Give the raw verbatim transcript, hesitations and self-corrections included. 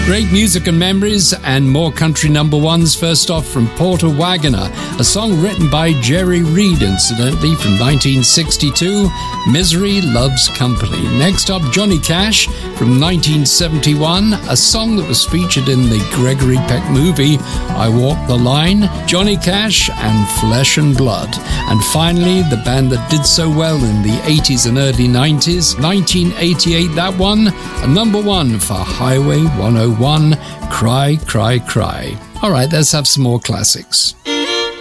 Great music and memories and more country number ones. First off, from Porter Wagoner, a song written by Jerry Reed, incidentally, from nineteen sixty-two, Misery Loves Company. Next up, Johnny Cash from nineteen seventy-one, a song that was featured in the Gregory Peck movie, I Walk the Line, Johnny Cash and Flesh and Blood. And finally, the band that did so well in the eighties and early nineties, nineteen eighty-eight, that one, a number one for Highway one oh one, Cry, Cry, Cry. All right, let's have some more classics.